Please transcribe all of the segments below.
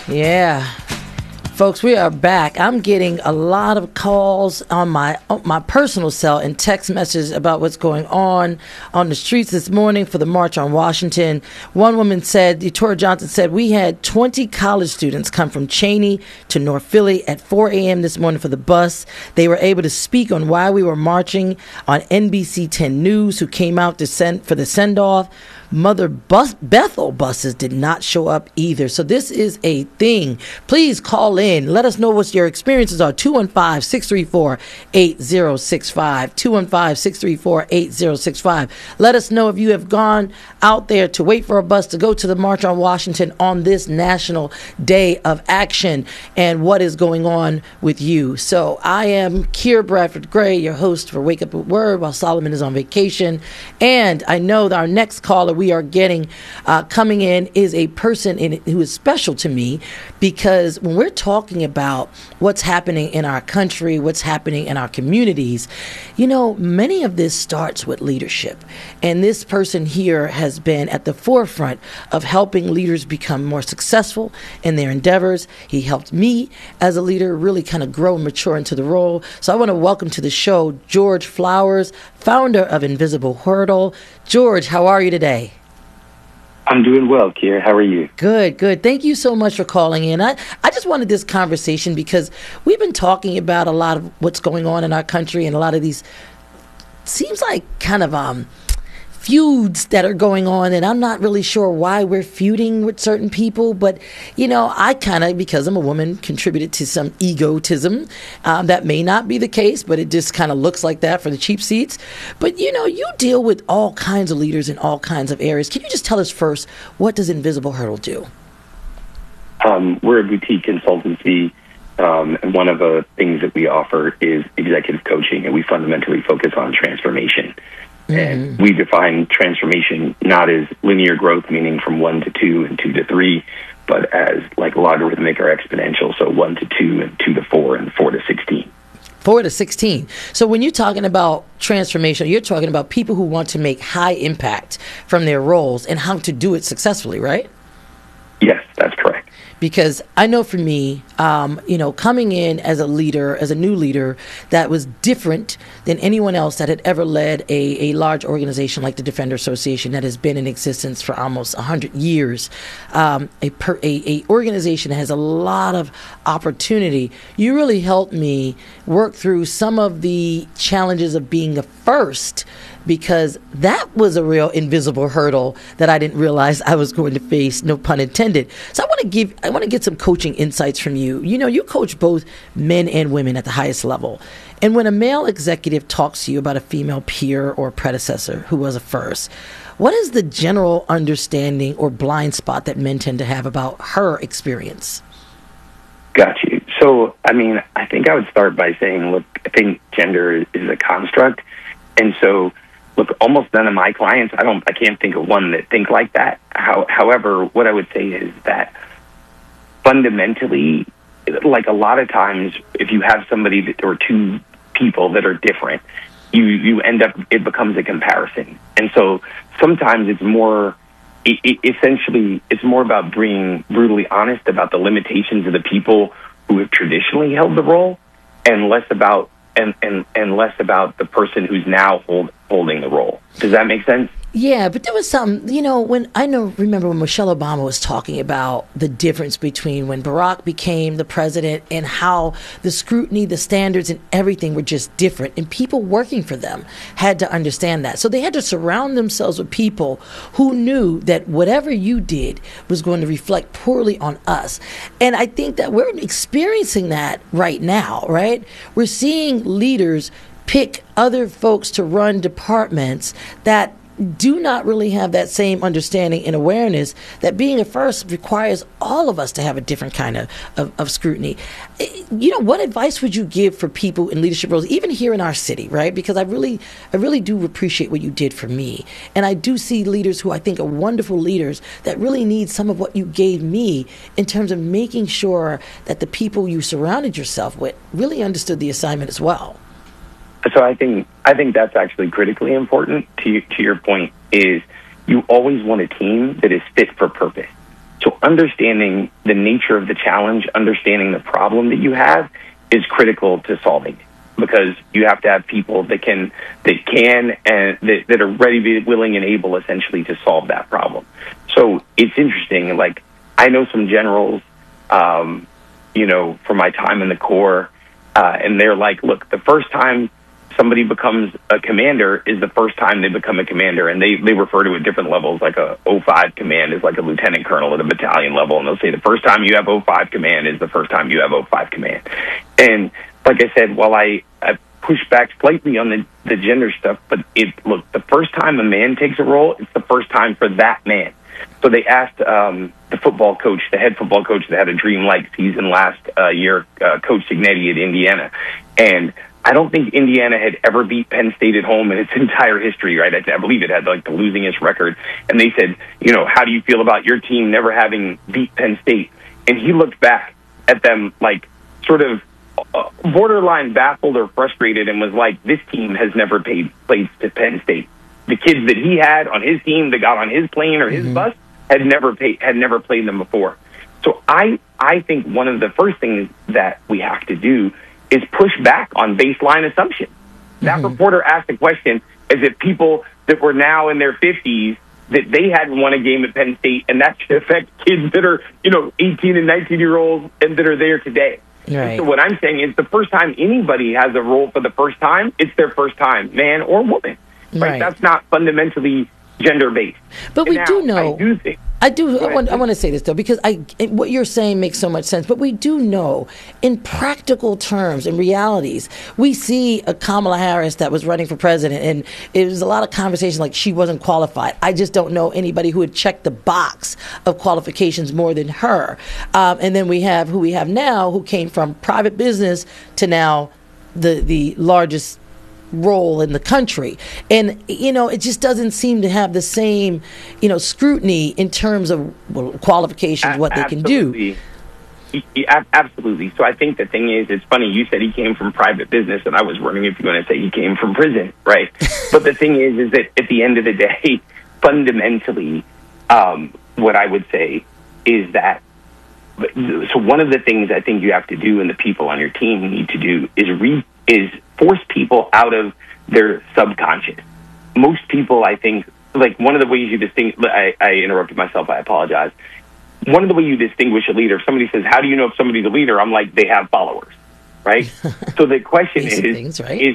Yeah. Folks, we are back. I'm getting a lot of calls on my personal cell and text messages about what's going on the streets this morning for the March on Washington. One woman said, Tora Johnson said, we had 20 college students come from Cheney to North Philly at 4 a.m. this morning for the bus. They were able to speak on why we were marching on NBC 10 News, who came out for the send-off. Mother Bethel buses did not show up either. So this is a thing. Please call in. Let us know what your experiences are. 215-634-8065. 215-634-8065. Let us know if you have gone out there to wait for a bus to go to the March on Washington on this National Day of Action and what is going on with you. So I am Keir Bradford Gray, your host for Wake Up with Word while Solomon is on vacation. And I know that our next caller we are getting coming in is a person who is special to me, because when we're talking about what's happening in our country, what's happening in our communities, many of this starts with leadership. And this person here has been at the forefront of helping leaders become more successful in their endeavors. He helped me as a leader really kind of grow and mature into the role. So I want to welcome to the show George Flowers, founder of Invisible Hurdle. George, how are you today? I'm doing well, Keir. How are you? Good. Thank you so much for calling in. I just wanted this conversation because we've been talking about a lot of what's going on in our country and a lot of these, seems like kind of feuds that are going on, and I'm not really sure why we're feuding with certain people, but I kind of, because I'm a woman, contributed to some egotism. That may not be the case, but it just kind of looks like that for the cheap seats. But you deal with all kinds of leaders in all kinds of areas. Can you just tell us first, what does Invisible Hurdle do? We're a boutique consultancy, and one of the things that we offer is executive coaching, and we fundamentally focus on transformation. And we define transformation not as linear growth, meaning from 1 to 2 and 2 to 3, but as like logarithmic or exponential, so 1 to 2 and 2 to 4 and 4 to 16. 4 to 16. So when you're talking about transformation, you're talking about people who want to make high impact from their roles and how to do it successfully, right? Yes, that's correct. Because I know for me, coming in as a leader, as a new leader, that was different than anyone else that had ever led a large organization like the Defender Association that has been in existence for almost 100 years, a organization that has a lot of opportunity. You really helped me work through some of the challenges of being a first, because that was a real invisible hurdle that I didn't realize I was going to face, no pun intended. So I want to get some coaching insights from you. You coach both men and women at the highest level. And when a male executive talks to you about a female peer or predecessor who was a first, what is the general understanding or blind spot that men tend to have about her experience? Got you. So, I think I would start by saying, look, I think gender is a construct. And so, look, almost none of my clients, I can't think of one that think like that. However, what I would say is that fundamentally, like a lot of times, if you have somebody or two people that are different, you end up, it becomes a comparison. And so sometimes it's more, essentially, it's more about being brutally honest about the limitations of the people who have traditionally held the role, and less about and less about the person who's now holding the role. Does that make sense? Yeah, but there was some, remember when Michelle Obama was talking about the difference between when Barack became the president and how the scrutiny, the standards, and everything were just different. And people working for them had to understand that. So they had to surround themselves with people who knew that whatever you did was going to reflect poorly on us. And I think that we're experiencing that right now, right? We're seeing leaders pick other folks to run departments that do not really have that same understanding and awareness that being a first requires all of us to have a different kind of scrutiny. What advice would you give for people in leadership roles, even here in our city, right? Because I really do appreciate what you did for me. And I do see leaders who I think are wonderful leaders that really need some of what you gave me in terms of making sure that the people you surrounded yourself with really understood the assignment as well. So I think that's actually critically important. To your point, is you always want a team that is fit for purpose. So understanding the nature of the challenge, understanding the problem that you have is critical to solving it, because you have to have people that can and that are ready, willing, and able essentially to solve that problem. So it's interesting. Like, I know some generals, from my time in the Corps, and they're like, look, the first time somebody becomes a commander is the first time they become a commander, and they refer to it different levels. Like a 05 command is like a lieutenant colonel at a battalion level, and they'll say the first time you have 05 command is the first time you have 05 command. And like I said, while I push back slightly on the gender stuff, but the first time a man takes a role, it's the first time for that man. So they asked the football coach, the head football coach that had a dreamlike season last year, Coach Signetti at Indiana, and I don't think Indiana had ever beat Penn State at home in its entire history, right? I believe it had like the losingest record. And they said, how do you feel about your team never having beat Penn State? And he looked back at them like sort of borderline baffled or frustrated, and was like, this team has never played to Penn State. The kids that he had on his team that got on his plane or his bus had never played them before. So I think one of the first things that we have to do is push back on baseline assumptions. That reporter asked a question as if people that were now in their 50s, that they hadn't won a game at Penn State, and that should affect kids that are, 18 and 19-year-olds and that are there today. Right. So what I'm saying is, the first time anybody has a role for the first time, it's their first time, man or woman. Right? That's not fundamentally gender-based. But we do know. I want to say this, though, because what you're saying makes so much sense. But we do know, in practical terms, in realities, we see a Kamala Harris that was running for president, and it was a lot of conversation like she wasn't qualified. I just don't know anybody who would check the box of qualifications more than her. And then we have who we have now, who came from private business to now the largest role in the country, and it just doesn't seem to have the same scrutiny in terms of qualifications, what they can do. Absolutely. So I think the thing is, it's funny, you said he came from private business, and I was wondering if you're going to say he came from prison, right? But the thing is that at the end of the day, fundamentally, what I would say is that, so one of the things I think you have to do, and the people on your team need to do, is force people out of their subconscious. Most people, I think, like, one of the ways you distinguish, I interrupted myself, I apologize. One of the ways you distinguish a leader, if somebody says, how do you know if somebody's a leader? I'm like, they have followers, right? So the question is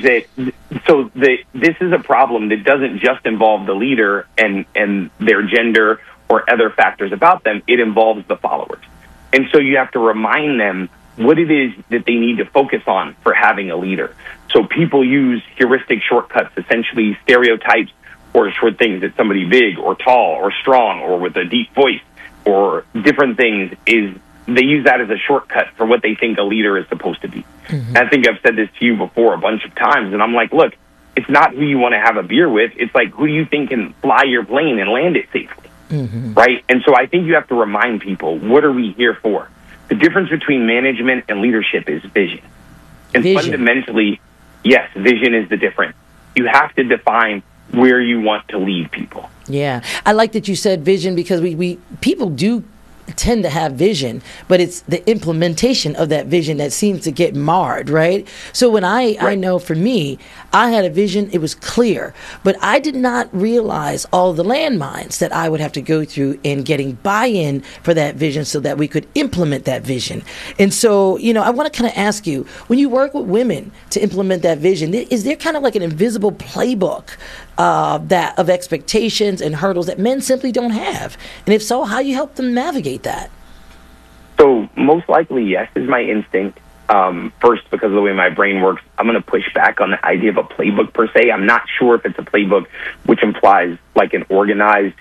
this is a problem that doesn't just involve the leader and their gender or other factors about them. It involves the followers. And so you have to remind them what it is that they need to focus on for having a leader. So people use heuristic shortcuts, essentially stereotypes or short things, that somebody big or tall or strong or with a deep voice or different things, is they use that as a shortcut for what they think a leader is supposed to be. And I think I've said this to you before a bunch of times, and I'm like, look, it's not who you want to have a beer with. It's like, who do you think can fly your plane and land it safely, right? And so I think you have to remind people, what are we here for? The difference between management and leadership is vision. And fundamentally, yes, vision is the difference. You have to define where you want to lead people. Yeah. I like that you said vision, because we people do tend to have vision, but it's the implementation of that vision that seems to get marred, right? So when I know for me, I had a vision, it was clear, but I did not realize all the landmines that I would have to go through in getting buy-in for that vision so that we could implement that vision. And so, I want to kind of ask you, when you work with women to implement that vision, is there kind of like an invisible playbook of expectations and hurdles that men simply don't have? And if so, how you help them navigate that? So most likely, yes, is my instinct. First, because of the way my brain works, I'm going to push back on the idea of a playbook per se. I'm not sure if it's a playbook, which implies like an organized,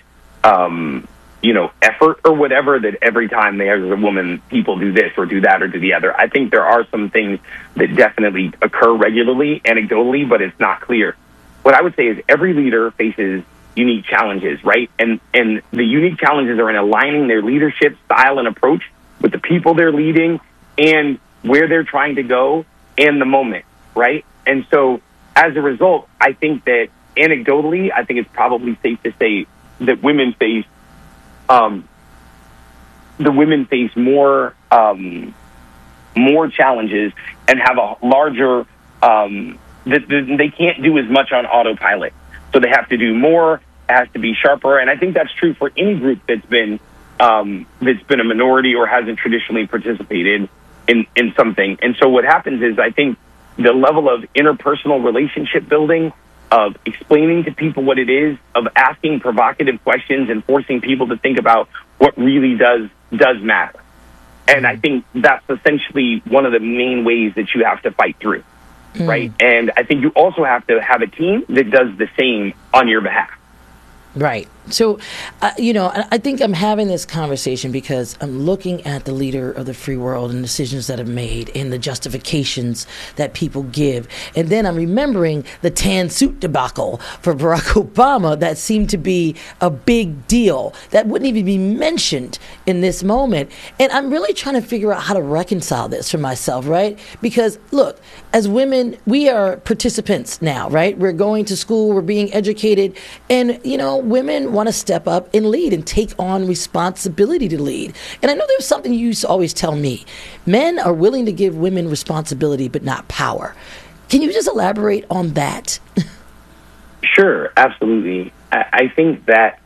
effort or whatever, that every time there's a woman, people do this or do that or do the other. I think there are some things that definitely occur regularly, anecdotally, but it's not clear. What I would say is every leader faces unique challenges, right? And the unique challenges are in aligning their leadership style and approach with the people they're leading and where they're trying to go and the moment, right? And so as a result, I think that anecdotally, I think it's probably safe to say that women face the women face more challenges and have a larger they can't do as much on autopilot, so they have to do more. It has to be sharper, and I think that's true for any group that's been a minority or hasn't traditionally participated in something. And so what happens is, I think the level of interpersonal relationship building, of explaining to people what it is, of asking provocative questions and forcing people to think about what really does matter. And I think that's essentially one of the main ways that you have to fight through, right? And I think you also have to have a team that does the same on your behalf. Right. So, I think I'm having this conversation because I'm looking at the leader of the free world and decisions that are made and the justifications that people give. And then I'm remembering the tan suit debacle for Barack Obama that seemed to be a big deal that wouldn't even be mentioned in this moment. And I'm really trying to figure out how to reconcile this for myself, right? Because, look, as women, we are participants now, right? We're going to school, we're being educated, and, women want to step up and lead and take on responsibility to lead. And I know there's something you used to always tell me. Men are willing to give women responsibility, but not power. Can you just elaborate on that? Sure, absolutely. I think that,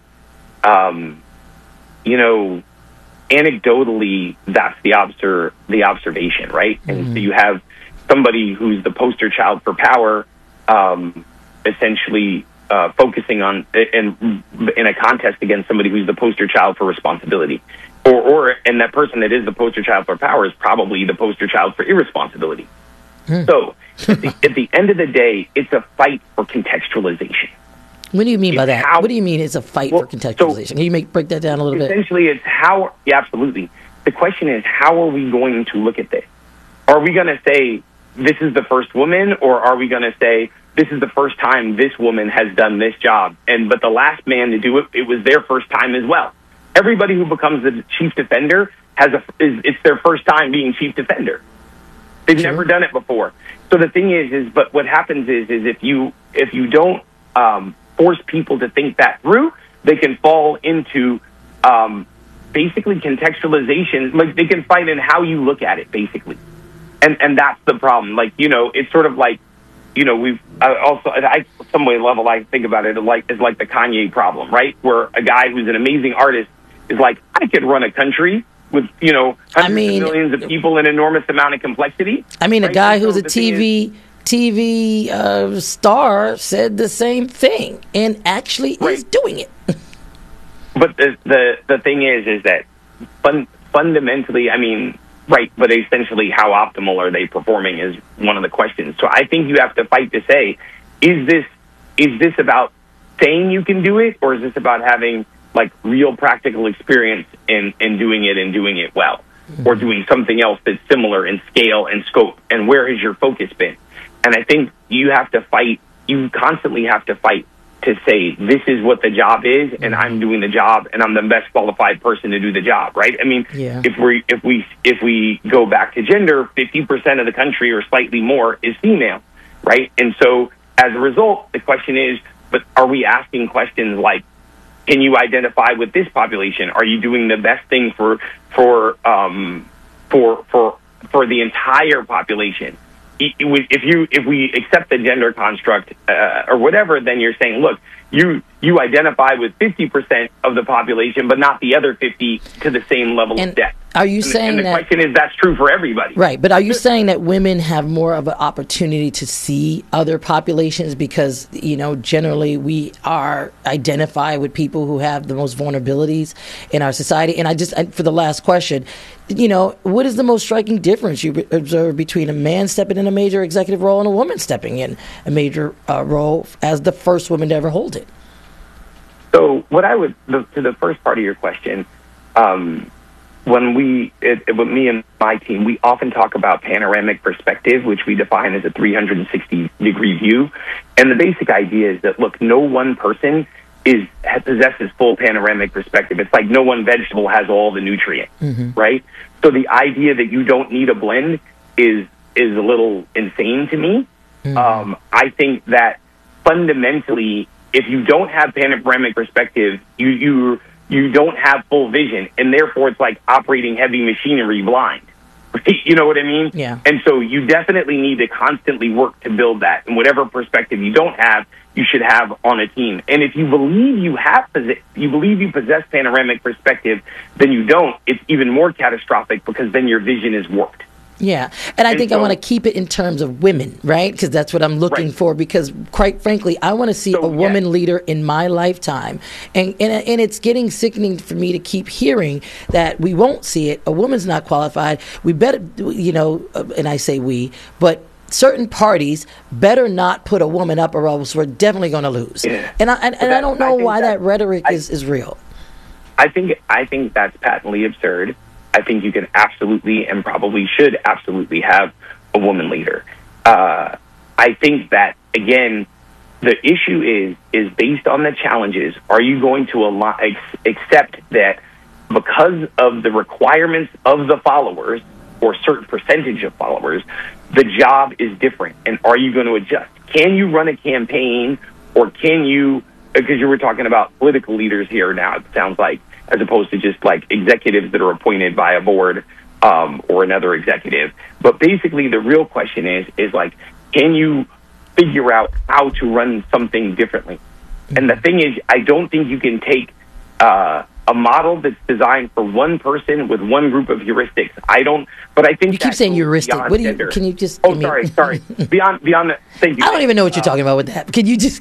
anecdotally, that's the observation, right? Mm-hmm. And so you have somebody who's the poster child for power, essentially focusing on in a contest against somebody who's the poster child for responsibility, and that person that is the poster child for power is probably the poster child for irresponsibility. So at the end of the day, it's a fight for contextualization. What do you mean by that? What do you mean it's a fight for contextualization? Can you break that down a little bit? Essentially, it's how. Yeah, absolutely. The question is, how are we going to look at this? Are we going to say this is the first woman, or are we going to say this is the first time this woman has done this job, but the last man to do it, it was their first time as well? Everybody who becomes the chief defender it's their first time being chief defender. They've never done it before. So the thing is but what happens is if you don't force people to think that through, they can fall into basically contextualization. Like, they can fight in how you look at it, basically. And that's the problem. Like, it's sort of like, we've also, some way level, I think about it is like the Kanye problem, right? Where a guy who's an amazing artist is like, I could run a country with, hundreds of millions of people and an enormous amount of complexity. I mean, right? A guy who's a TV star said the same thing and actually is doing it. But the thing is that fundamentally, right, but essentially how optimal are they performing is one of the questions. So I think you have to fight to say, is this about saying you can do it, or is this about having like real practical experience in doing it well, or doing something else that's similar in scale and scope, and where has your focus been? And I think you constantly have to fight to say, this is what the job is, and I'm doing the job, and I'm the best qualified person to do the job, right? If we go back to gender, 50% of the country or slightly more is female, right? And so as a result, the question is, but are we asking questions like, can you identify with this population? Are you doing the best thing for the entire population? If we accept the gender construct or whatever, then you're saying, look, you identify with 50% of the population, but not the other 50 to the same level of depth. Are you saying the question is that's true for everybody? Right, but are you saying that women have more of an opportunity to see other populations because, generally we are identify with people who have the most vulnerabilities in our society? And for the last question, what is the most striking difference you observe between a man stepping in a major executive role and a woman stepping in a major role as the first woman to ever hold it? So to the first part of your question, when with me and my team, we often talk about panoramic perspective, which we define as a 360-degree view. And the basic idea is that, look, no one person possesses full panoramic perspective. It's like no one vegetable has all the nutrients, right? So the idea that you don't need a blend is a little insane to me. I think that fundamentally, if you don't have panoramic perspective, you don't have full vision, and therefore it's like operating heavy machinery blind. You know what I mean? Yeah. And so you definitely need to constantly work to build that. And whatever perspective you don't have, you should have on a team. And if you believe you possess panoramic perspective, then you don't. It's even more catastrophic because then your vision is warped. Yeah. And I think I want to keep it in terms of women, right? Because that's what I'm looking for. Because quite frankly, I want to see a woman leader in my lifetime. And it's getting sickening for me to keep hearing that we won't see it. A woman's not qualified. We better, and I say we, but certain parties better not put a woman up or else we're definitely going to lose. Yeah. And I don't know why that rhetoric is real. I think that's patently absurd. I think you can absolutely and probably should absolutely have a woman leader. I think that, again, the issue is based on the challenges. Are you going to accept that because of the requirements of the followers or a certain percentage of followers, the job is different? And are you going to adjust? Can you run a campaign, or can you, because you were talking about political leaders here now, it sounds like, as opposed to just like executives that are appointed by a board or another executive. But basically the real question is like, can you figure out how to run something differently? And the thing is, I don't think you can take a model that's designed for one person with one group of heuristics. But I think you keep saying heuristic. What do you? Can you just? Oh, sorry. Beyond the. Thank you. I don't even know what you're talking about with that. Can you just?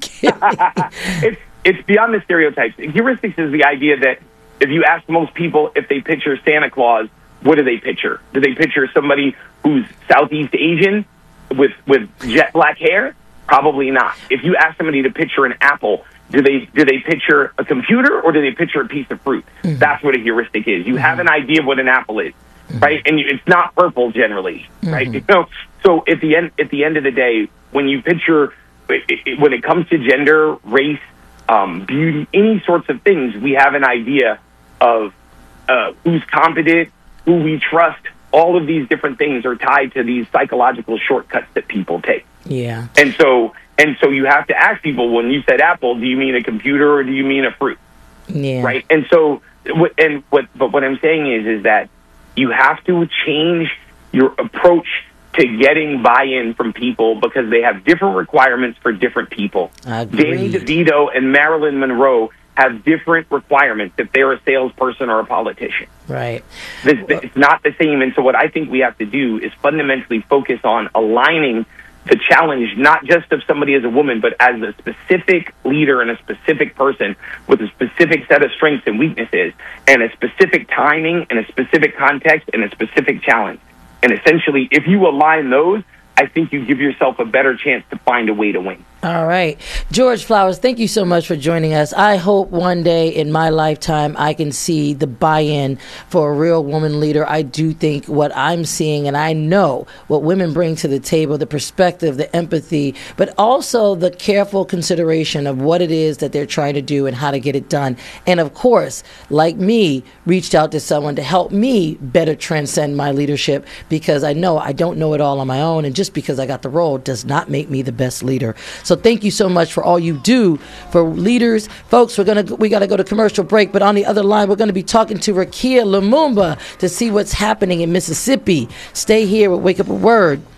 It's beyond the stereotypes. Heuristics is the idea that if you ask most people if they picture Santa Claus, what do they picture? Do they picture somebody who's Southeast Asian with jet black hair? Probably not. If you ask somebody to picture an apple, do they picture a computer or do they picture a piece of fruit? Mm-hmm. That's what a heuristic is. You have an idea of what an apple is, right? And it's not purple generally, right? So at the end of the day, when you picture, when it comes to gender, race, beauty, any sorts of things, we have an idea of who's competent, who we trust. All of these different things are tied to these psychological shortcuts that people take. Yeah. And so you have to ask people, when you said apple, do you mean a computer or do you mean a fruit? Yeah. Right. And so, what I'm saying is that you have to change your approach to getting buy-in from people because they have different requirements for different people. Agreed. Danny DeVito and Marilyn Monroe have different requirements if they're a salesperson or a politician. Right. It's not the same. And so what I think we have to do is fundamentally focus on aligning the challenge, not just of somebody as a woman, but as a specific leader and a specific person with a specific set of strengths and weaknesses and a specific timing and a specific context and a specific challenge. And essentially, if you align those, I think you give yourself a better chance to find a way to win. All right. George Flowers, thank you so much for joining us. I hope one day in my lifetime I can see the buy-in for a real woman leader. I do think what I'm seeing, and I know what women bring to the table, the perspective, the empathy, but also the careful consideration of what it is that they're trying to do and how to get it done. And of course, like me, reached out to someone to help me better transcend my leadership because I know I don't know it all on my own. And just because I got the role does not make me the best leader. So thank you so much for all you do for leaders. Folks, we got to go to commercial break, but on the other line, we're going to be talking to Rekia Lumumba to see what's happening in Mississippi. Stay here with Wake Up a Word.